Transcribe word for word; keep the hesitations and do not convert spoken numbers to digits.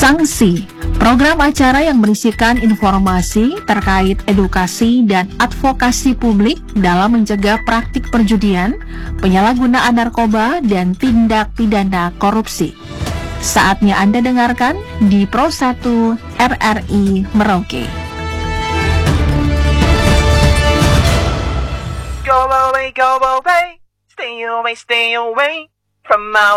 Sanksi, program acara yang berisikan informasi terkait edukasi dan advokasi publik dalam mencegah praktik perjudian, penyalahgunaan narkoba, dan tindak pidana korupsi. Saatnya Anda dengarkan di Pro satu R R I Merauke. Go away, go away, stay away, stay away from my